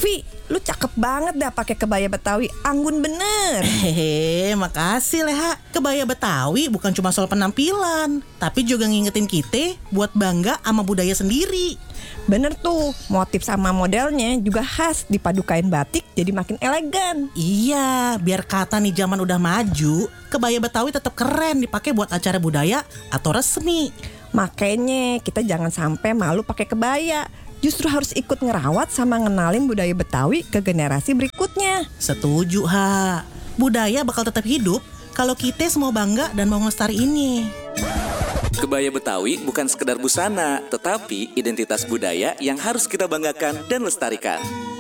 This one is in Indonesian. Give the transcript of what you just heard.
Vi, lu cakep banget dah pakai kebaya Betawi, anggun bener. Hehe, makasih Leha. Kebaya Betawi bukan cuma soal penampilan, tapi juga ngingetin kita buat bangga sama budaya sendiri. Bener tuh, motif sama modelnya juga khas dipadu kain batik jadi makin elegan. Iya, biar kata nih zaman udah maju, kebaya Betawi tetap keren dipakai buat acara budaya atau resmi. Makanya kita jangan sampai malu pakai kebaya. Justru harus ikut ngerawat sama ngenalin budaya Betawi ke generasi berikutnya. Setuju, Ha. Budaya bakal tetap hidup kalau kita semua bangga dan mau ngelestariinnya. Kebaya Betawi bukan sekedar busana, tetapi identitas budaya yang harus kita banggakan dan lestarikan.